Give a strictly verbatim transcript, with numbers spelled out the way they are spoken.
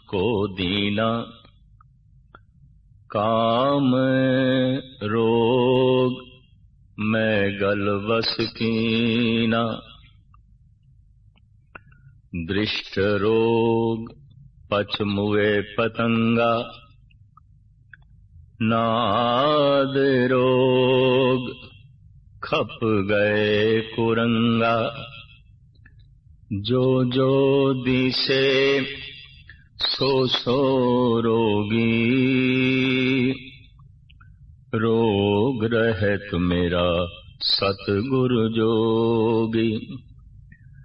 को दीना, काम रोग मैं गल बस कीना। दृष्ट रोग पच मुए पतंगा, नाद रोग खप गए कुरंगा। जो जो दिसे सो सो रोगी, रोग रहत मेरा सतगुरु जोगी।